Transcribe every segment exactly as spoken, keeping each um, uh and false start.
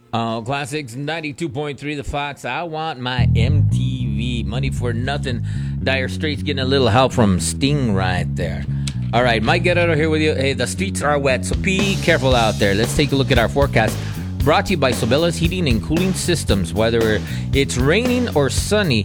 Oh, Classics ninety-two point three The Fox. I want my M T V. Money for nothing. Dire Straits getting a little help from Sting right there. All right, Mike Guerrero here with you. Hey, the streets are wet, so be careful out there. Let's take a look at our forecast. Brought to you by Sobella's Heating and Cooling Systems. Whether it's raining or sunny,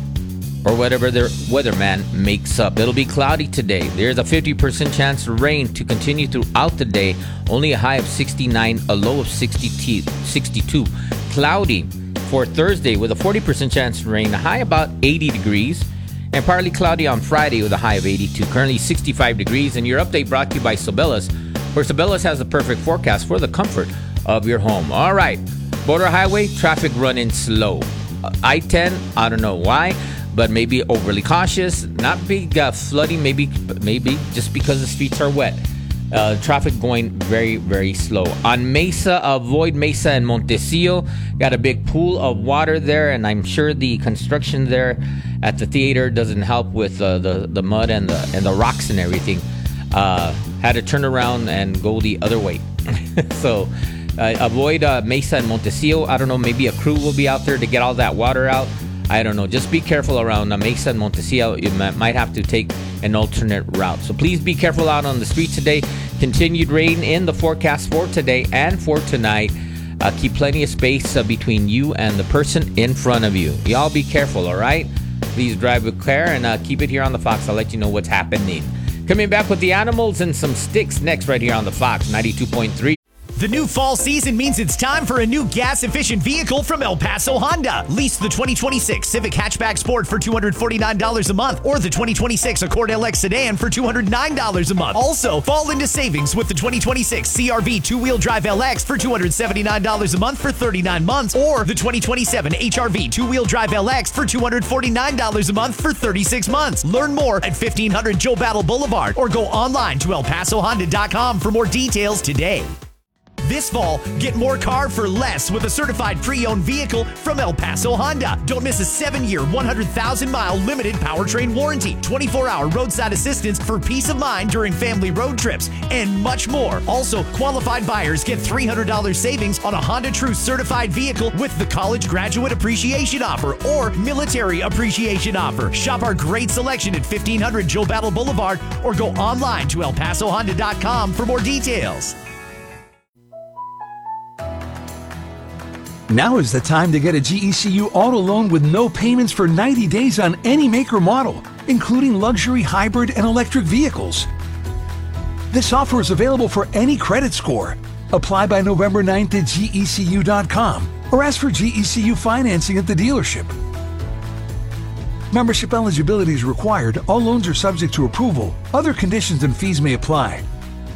or whatever their weatherman makes up. It'll be cloudy today. There's a fifty percent chance of rain to continue throughout the day. Only a high of sixty-nine, a low of sixty-two. Cloudy for Thursday with a forty percent chance of rain, a high about eighty degrees. And partly cloudy on Friday with a high of eighty-two. Currently sixty-five degrees. And your update brought to you by Sobella's, where Sobella's has a perfect forecast for the comfort of your home. All right. Border Highway, traffic running slow. I ten, I don't know why, but maybe overly cautious. Not big uh, flooding, maybe maybe just because the streets are wet. Uh, traffic going very, very slow. On Mesa, avoid Mesa and Montecillo. Got a big pool of water there, and I'm sure the construction there at the theater doesn't help with uh, the, the mud and the, and the rocks and everything. Uh, had to turn around and go the other way. so uh, avoid uh, Mesa and Montecillo. I don't know, maybe a crew will be out there to get all that water out. I don't know. Just be careful around uh, Mesa and Montecillo. You might have to take an alternate route. So please be careful out on the streets today. Continued rain in the forecast for today and for tonight. Uh, keep plenty of space uh, between you and the person in front of you. Y'all be careful, all right? Please drive with care and uh, keep it here on the Fox. I'll let you know what's happening. Coming back with the animals and some sticks next right here on the Fox ninety-two point three. The new fall season means it's time for a new gas-efficient vehicle from El Paso Honda. Lease the twenty twenty-six Civic Hatchback Sport for two hundred forty-nine dollars a month or the twenty twenty-six Accord L X Sedan for two hundred nine dollars a month. Also, fall into savings with the twenty twenty-six C R V two-wheel drive L X for two hundred seventy-nine dollars a month for thirty-nine months or the twenty twenty-seven H R V two-wheel drive L X for two hundred forty-nine dollars a month for thirty-six months. Learn more at fifteen hundred Joe Battle Boulevard or go online to el paso honda dot com for more details today. This fall, get more car for less with a certified pre-owned vehicle from El Paso Honda. Don't miss a seven-year, one hundred thousand mile limited powertrain warranty, twenty-four hour roadside assistance for peace of mind during family road trips, and much more. Also, qualified buyers get three hundred dollars savings on a Honda True certified vehicle with the College Graduate Appreciation Offer or Military Appreciation Offer. Shop our great selection at fifteen hundred Joe Battle Boulevard or go online to el paso honda dot com for more details. Now is the time to get a G E C U auto loan with no payments for ninety days on any make or model, including luxury, hybrid, and electric vehicles. This offer is available for any credit score. Apply by November ninth at G E C U dot com or ask for G E C U financing at the dealership. Membership eligibility is required. All loans are subject to approval. Other conditions and fees may apply.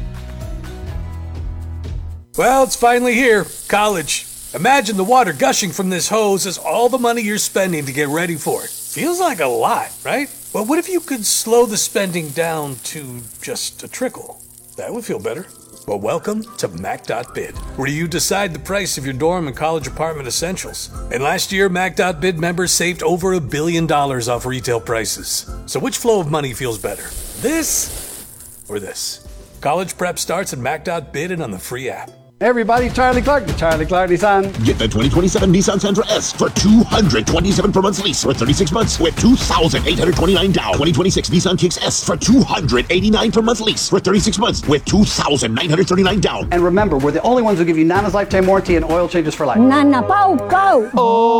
Well, it's finally here. College. Imagine the water gushing from this hose as all the money you're spending to get ready for it. Feels like a lot, right? Well, what if you could slow the spending down to just a trickle? That would feel better. Well, welcome to Mac dot bid, where you decide the price of your dorm and college apartment essentials. And last year, Mac dot bid members saved over a billion dollars off retail prices. So which flow of money feels better? This or this? College prep starts at Mac dot bid and on the free app. Hey everybody, Charlie Clark, the Charlie Clark Nissan. Get the twenty twenty-seven Nissan Sentra S for two hundred twenty-seven per month lease for thirty-six months with two thousand eight hundred twenty-nine down. twenty twenty-six Nissan Kicks S for two hundred eighty-nine per month lease for thirty-six months with two thousand nine hundred thirty-nine down. And remember, we're the only ones who give you Nana's lifetime warranty and oil changes for life. Nana Pauco.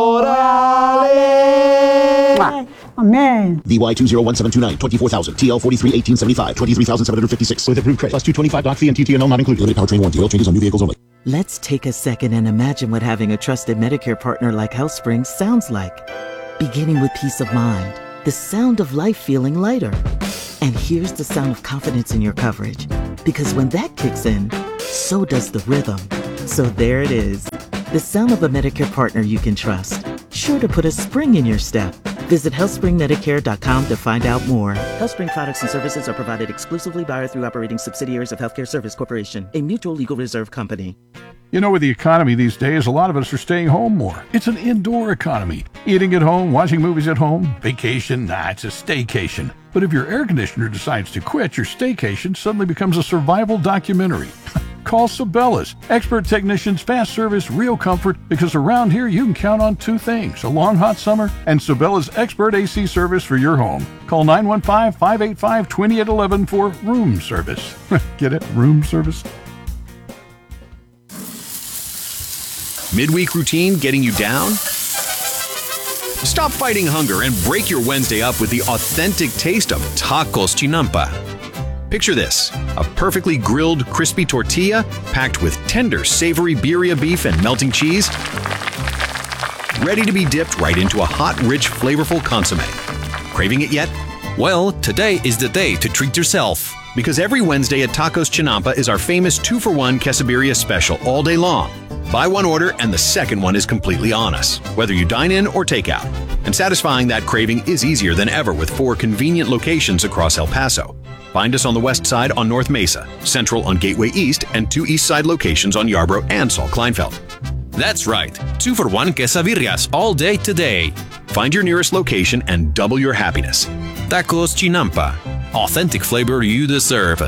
Orale. Amen. V Y two zero one seven two nine, twenty-four thousand, T L forty-three eighteen seventy-five, twenty-three thousand seven hundred fifty-six. With approved credit, plus two twenty-five doc fee and T T N L not included. Limited powertrain warranty, oil changes on new vehicles only. Let's take a second and imagine what having a trusted Medicare partner like HealthSpring sounds like. Beginning with peace of mind, the sound of life feeling lighter. And here's the sound of confidence in your coverage. Because when that kicks in, so does the rhythm. So there it is. The sound of a Medicare partner you can trust. Sure to put a spring in your step. Visit health spring medicare dot com to find out more. HealthSpring products and services are provided exclusively by or through operating subsidiaries of Healthcare Service Corporation, a mutual legal reserve company. You know, with the economy these days, a lot of us are staying home more. It's an indoor economy. Eating at home, watching movies at home, vacation, nah, it's a staycation. But if your air conditioner decides to quit, your staycation suddenly becomes a survival documentary. Call Sabela's. Expert technicians, fast service, real comfort, because around here you can count on two things, a long hot summer and Sabela's expert A C service for your home. Call nine one five, five eight five, two eight one one for room service. Get it? Room service? Midweek routine getting you down? Stop fighting hunger and break your Wednesday up with the authentic taste of Tacos Chinampa. Picture this, a perfectly grilled, crispy tortilla packed with tender, savory birria beef and melting cheese, ready to be dipped right into a hot, rich, flavorful consommé. Craving it yet? Well, today is the day to treat yourself. Because every Wednesday at Tacos Chinampa is our famous two for one quesadilla special all day long. Buy one order and the second one is completely on us, whether you dine in or take out. And satisfying that craving is easier than ever with four convenient locations across El Paso. Find us on the west side on North Mesa, central on Gateway East, and two east side locations on Yarborough and Saul Kleinfeld. That's right, two for one quesadillas all day today. Find your nearest location and double your happiness. Tacos Chinampa, authentic flavor you deserve.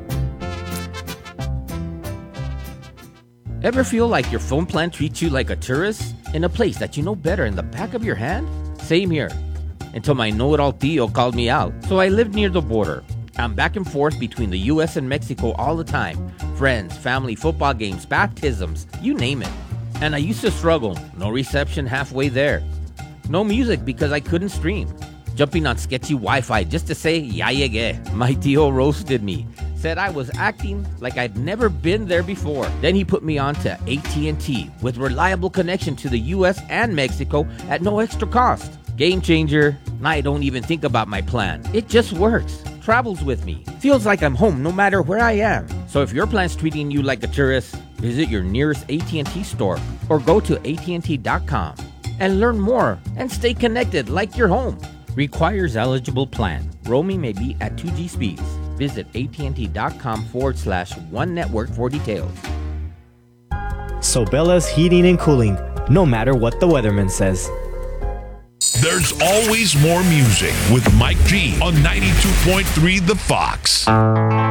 Ever feel like your phone plan treats you like a tourist in a place that you know better in the back of your hand? Same here. Until my know-it-all tío called me out. So I lived near the border. I'm back and forth between the U S and Mexico all the time. Friends, family, football games, baptisms, you name it. And I used to struggle. No reception halfway there. No music because I couldn't stream. Jumping on sketchy Wi-Fi just to say, ya llegué. My tío roasted me. Said I was acting like I'd never been there before. Then he put me on to A T and T with reliable connection to the U S and Mexico at no extra cost. Game changer. I don't even think about my plan. It just works. Travels with me. Feels like I'm home no matter where I am. So if your plan's treating you like a tourist, visit your nearest A T and T store or go to A T and T dot com and learn more and stay connected like you're home. Requires eligible plan. Roaming may be at two G speeds. Visit A T and T dot com forward slash one network for details. Sobella's Heating and Cooling, no matter what the weatherman says. There's always more music with Mike G on ninety-two point three The Fox.